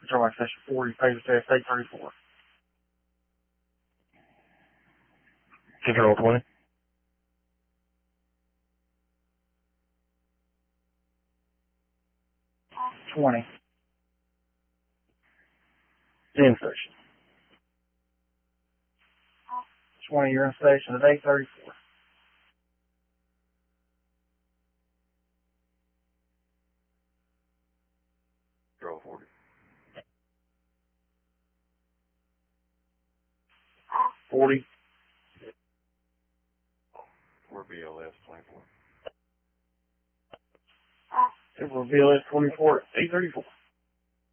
Tarmac Station 40, Pacer Test 834. Control 20. $20. 10 station. 20, you're in station at 834. Control 40. 40. Or BLS 24. Reveal it 24, 834.